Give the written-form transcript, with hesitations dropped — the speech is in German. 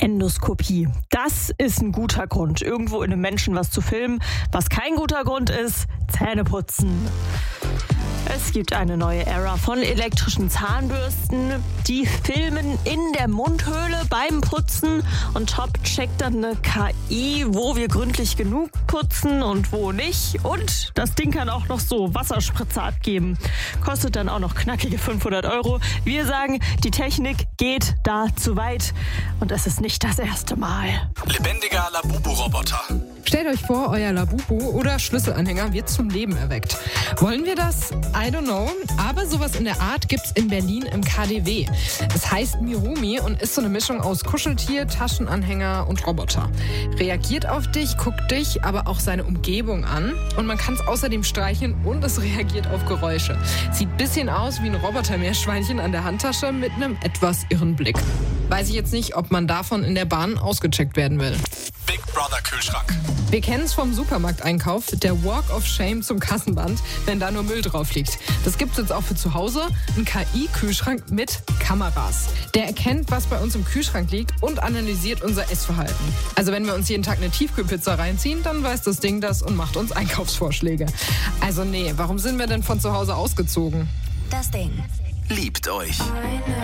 Endoskopie. Das ist ein guter Grund, irgendwo in einem Menschen was zu filmen. Was kein guter Grund ist, Zähneputzen. Es gibt eine neue Ära von elektrischen Zahnbürsten. Die filmen in der Mundhöhle beim Putzen und top checkt dann eine KI, wo wir gründlich genug putzen und wo nicht. Und das Ding kann auch noch so Wasserspritzer abgeben. Kostet dann auch noch knackige 500 €. Wir sagen, die Technik geht da zu weit. Und es ist nicht das erste Mal. Lebendiger Labubu-Roboter. Stellt euch vor, euer Labubu oder Schlüsselanhänger wird zum Leben erweckt. Wollen wir das? I don't know. Aber sowas in der Art gibt's in Berlin im KaDeWe. Es heißt Mirumi und ist so eine Mischung aus Kuscheltier, Taschenanhänger und Roboter. Reagiert auf dich, guckt dich, aber auch seine Umgebung an. Und man kann es außerdem streicheln und es reagiert auf Geräusche. Sieht ein bisschen aus wie ein Robotermeerschweinchen an der Handtasche mit einem etwas irren Blick. Weiß ich jetzt nicht, ob man davon in der Bahn ausgecheckt werden will. Big Brother Kühlschrank. Wir kennen es vom Supermarkteinkauf, der Walk of Shame zum Kassenband, wenn da nur Müll drauf liegt. Das gibt's jetzt auch für zu Hause, ein KI-Kühlschrank mit Kameras. Der erkennt, was bei uns im Kühlschrank liegt und analysiert unser Essverhalten. Also wenn wir uns jeden Tag eine Tiefkühlpizza reinziehen, dann weiß das Ding das und macht uns Einkaufsvorschläge. Also nee, warum sind wir denn von zu Hause ausgezogen? Das Ding Liebt euch.